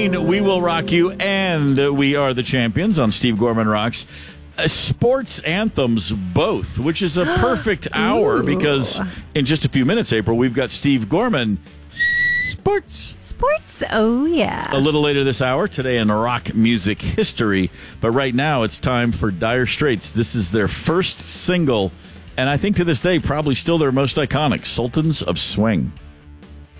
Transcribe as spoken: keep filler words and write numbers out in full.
between We Will Rock You and We Are the Champions on Steve Gorman Rocks, uh, sports anthems both, which is a perfect hour because in just a few minutes, April, we've got Steve Gorman. Sports. Sports, oh yeah. A little later this hour, today in rock music history. But right now, it's time for Dire Straits. This is their first single, and I think to this day, probably still their most iconic, Sultans of Swing.